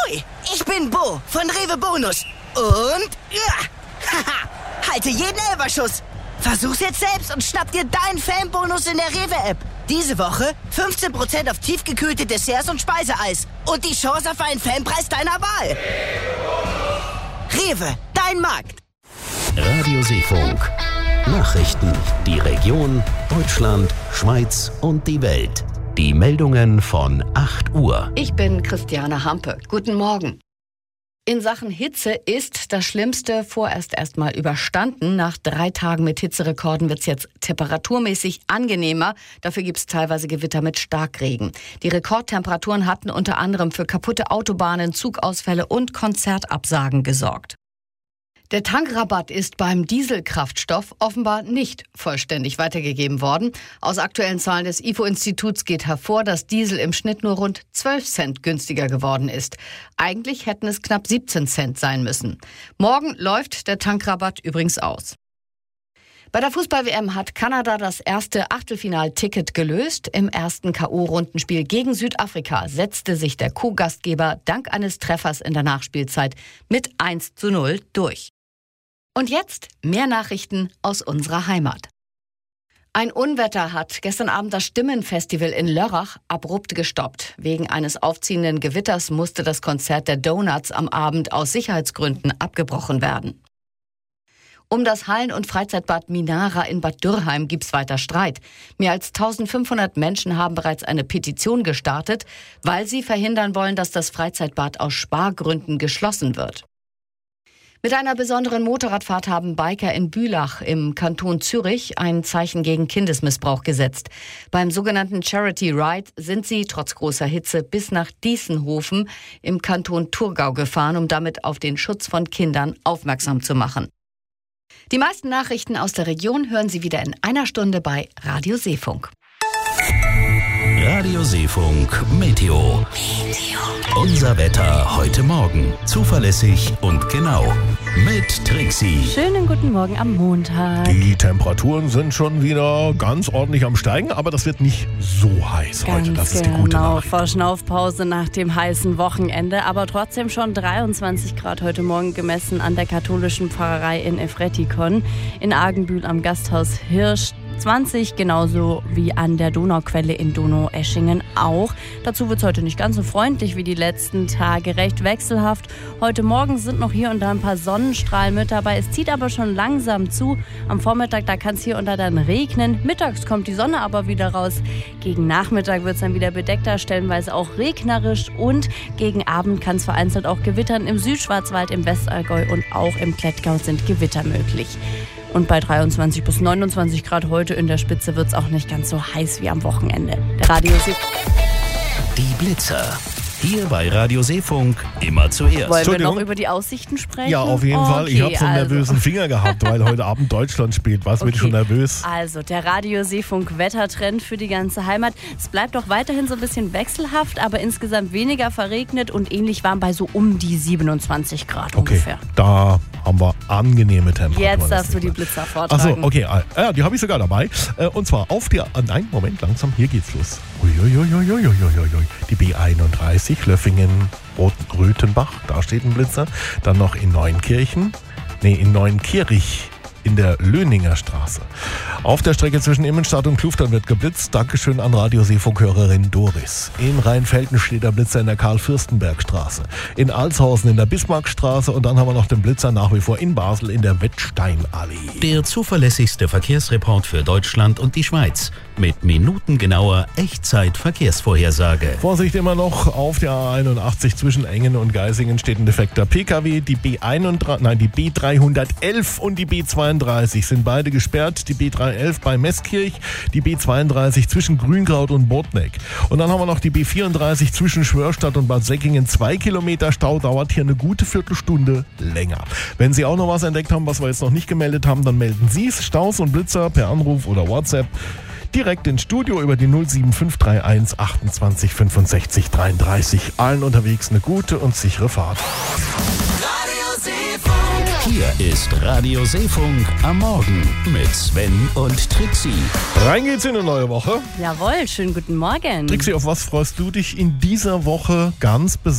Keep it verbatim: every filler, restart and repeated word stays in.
Ahoi, ich bin Bo von Rewe Bonus. Und, ja, haha, halte jeden Elferschuss. Versuch's jetzt selbst und schnapp dir deinen Fanbonus in der Rewe-App. Diese Woche fünfzehn Prozent auf tiefgekühlte Desserts und Speiseeis. Und die Chance auf einen Fanpreis deiner Wahl. Rewe, dein Markt. Radio Seefunk. Nachrichten, die Region, Deutschland, Schweiz und die Welt. Die Meldungen von acht Uhr. Ich bin Christiane Hampe. Guten Morgen. In Sachen Hitze ist das Schlimmste vorerst erstmal überstanden. Nach drei Tagen mit Hitzerekorden wird es jetzt temperaturmäßig angenehmer. Dafür gibt es teilweise Gewitter mit Starkregen. Die Rekordtemperaturen hatten unter anderem für kaputte Autobahnen, Zugausfälle und Konzertabsagen gesorgt. Der Tankrabatt ist beim Dieselkraftstoff offenbar nicht vollständig weitergegeben worden. Aus aktuellen Zahlen des I F O-Instituts geht hervor, dass Diesel im Schnitt nur rund zwölf Cent günstiger geworden ist. Eigentlich hätten es knapp siebzehn Cent sein müssen. Morgen läuft der Tankrabatt übrigens aus. Bei der Fußball-W M hat Kanada das erste Achtelfinalticket gelöst. Im ersten K O-Rundenspiel gegen Südafrika setzte sich der Co-Gastgeber dank eines Treffers in der Nachspielzeit mit eins zu null durch. Und jetzt mehr Nachrichten aus unserer Heimat. Ein Unwetter hat gestern Abend das Stimmenfestival in Lörrach abrupt gestoppt. Wegen eines aufziehenden Gewitters musste das Konzert der Donuts am Abend aus Sicherheitsgründen abgebrochen werden. Um das Hallen- und Freizeitbad Minara in Bad Dürrheim gibt's weiter Streit. Mehr als eintausendfünfhundert Menschen haben bereits eine Petition gestartet, weil sie verhindern wollen, dass das Freizeitbad aus Spargründen geschlossen wird. Mit einer besonderen Motorradfahrt haben Biker in Bülach im Kanton Zürich ein Zeichen gegen Kindesmissbrauch gesetzt. Beim sogenannten Charity Ride sind sie trotz großer Hitze bis nach Diessenhofen im Kanton Thurgau gefahren, um damit auf den Schutz von Kindern aufmerksam zu machen. Die meisten Nachrichten aus der Region hören Sie wieder in einer Stunde bei Radio Seefunk. Radio Seefunk Meteo. Unser Wetter heute Morgen. Zuverlässig und genau. Mit Trixie. Schönen guten Morgen am Montag. Die Temperaturen sind schon wieder ganz ordentlich am Steigen, aber das wird nicht so heiß Ganz heute. Das ist die genau. gute Nachricht. Verschnaufpause nach dem heißen Wochenende, aber trotzdem schon dreiundzwanzig Grad heute Morgen gemessen an der katholischen Pfarrei in Efretikon. In Argenbühl am Gasthaus Hirsch zwanzig, genauso wie an der Donauquelle in Donaueschingen auch. Dazu wird es heute nicht ganz so freundlich wie die letzten Tage, recht wechselhaft. Heute Morgen sind noch hier und da ein paar Sonnenstrahlen mit dabei. Es zieht aber schon langsam zu. Am Vormittag, da kann es hier und da dann regnen. Mittags kommt die Sonne aber wieder raus. Gegen Nachmittag wird es dann wieder bedeckter, stellenweise auch regnerisch. Und gegen Abend kann es vereinzelt auch gewittern. Im Südschwarzwald, im Westallgäu und auch im Klettgau sind Gewitter möglich. Und bei dreiundzwanzig bis neunundzwanzig Grad heute in der Spitze wird es auch nicht ganz so heiß wie am Wochenende. Der Radio Die Blitzer. Hier bei Radio Seefunk immer zuerst. Wollen wir noch über die Aussichten sprechen? Ja, auf jeden okay, Fall. Ich habe so einen also. nervösen Finger gehabt, weil heute Abend Deutschland spielt. Was wird Okay. schon nervös? Also, der Radio Seefunk Wettertrend für die ganze Heimat. Es bleibt auch weiterhin so ein bisschen wechselhaft, aber insgesamt weniger verregnet und ähnlich warm bei so um die siebenundzwanzig Grad Okay, ungefähr. da haben wir angenehme Temperaturen. Jetzt darfst du die Blitzer vortragen. Achso, okay. ah, Ja, die habe ich sogar dabei. Äh, Und zwar auf der... ah, Nein, Moment, langsam. Hier geht's los. Uiuiuiuiuiui. Die B einunddreißig, Löffingen, Röthenbach, da steht ein Blitzer. Dann noch in Neunkirchen, nee, in Neunkirch in der Löninger Straße. Auf der Strecke zwischen Immenstadt und Klufern wird geblitzt. Dankeschön an Radio Seefunk-Hörerin Doris. In Rheinfelden steht der Blitzer in der Karl-Fürstenberg-Straße. In Alshausen in der Bismarckstraße und dann haben wir noch den Blitzer nach wie vor in Basel in der Wettsteinallee. Der zuverlässigste Verkehrsreport für Deutschland und die Schweiz. Mit minutengenauer Echtzeit-Verkehrsvorhersage. Vorsicht immer noch, auf der A einundachtzig zwischen Engen und Geisingen steht ein defekter P K W. Die B einunddreißig, nein, die B dreihundertelf und die B zweiunddreißig sind beide gesperrt. Die B dreihundertelf bei Meßkirch, die B zweiunddreißig zwischen Grünkraut und Bodneck. Und dann haben wir noch die B vierunddreißig zwischen Schwörstadt und Bad Säckingen. Zwei Kilometer Stau, dauert hier eine gute Viertelstunde länger. Wenn Sie auch noch was entdeckt haben, was wir jetzt noch nicht gemeldet haben, dann melden Sie es. Staus und Blitzer per Anruf oder WhatsApp. Direkt ins Studio über die null sieben fünf drei eins achtundzwanzig fünfundsechzig dreiunddreißig. Allen unterwegs eine gute und sichere Fahrt. Radio Seefunk. Hier ist Radio Seefunk am Morgen mit Sven und Trixie. Rein geht's in eine neue Woche. Jawohl, schönen guten Morgen. Trixie, auf was freust du dich in dieser Woche ganz besonders?